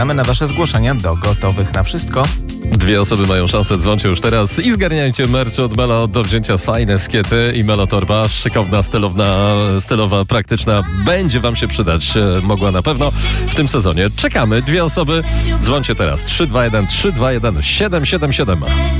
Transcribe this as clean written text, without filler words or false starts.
Czekamy na wasze zgłoszenia do Gotowych na Wszystko. 2 osoby mają szansę, dzwońcie już teraz i zgarniajcie merch od Melo do wzięcia. Fajne skiety i Melo torba, szykowna, stylowa, praktyczna. Będzie wam się przydać, mogła na pewno w tym sezonie. Czekamy, 2 osoby, dzwońcie teraz. 321 321 777.